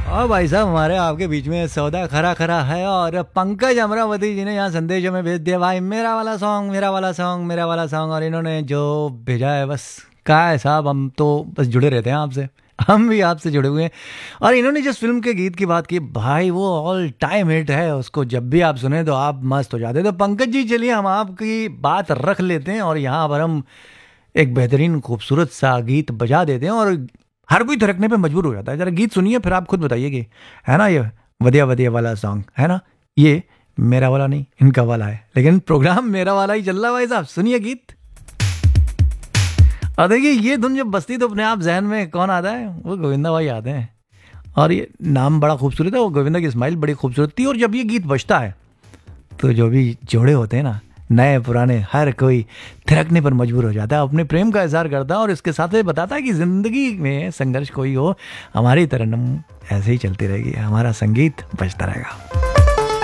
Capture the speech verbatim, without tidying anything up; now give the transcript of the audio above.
और भाई साहब हमारे आपके बीच में सौदा खरा खरा है और पंकज अमरावती जी ने यहाँ संदेशों में भेज दिया भाई मेरा वाला सॉन्ग मेरा वाला सॉन्ग मेरा वाला सॉन्ग। और इन्होंने जो भेजा है बस क्या है साहब, हम तो बस जुड़े रहते हैं आपसे, हम भी आपसे जुड़े हुए हैं। और इन्होंने जिस फिल्म के गीत की बात की भाई वो ऑल टाइम हिट है, उसको जब भी आप सुने तो आप मस्त हो जाते। तो पंकज जी चलिए हम आपकी बात रख लेते हैं और यहाँ पर हम एक बेहतरीन खूबसूरत सा गीत बजा देते हैं और हर कोई थिरकने पे मजबूर हो जाता है। जरा गीत सुनिए फिर आप खुद बताइए कि है ना ये वधिया वधिया वाला सॉन्ग है ना, ये मेरा वाला नहीं इनका वाला है, लेकिन प्रोग्राम मेरा वाला ही चल रहा है भाई साहब। सुनिए गीत और देखिए ये धुन जब बजती तो अपने आप जहन में कौन आता है, वो गोविंदा भाई आते हैं। और ये नाम बड़ा खूबसूरत है, वो गोविंदा की स्माइल बड़ी खूबसूरत थी। और जब ये गीत बजता है तो जो भी जोड़े होते हैं ना नए पुराने हर कोई थिरकने पर मजबूर हो जाता है, अपने प्रेम का इजहार करता है और इसके साथ ही बताता है कि ज़िंदगी में संघर्ष कोई हो हमारी तरन्नुम ऐसे ही चलती रहेगी, हमारा संगीत बजता रहेगा।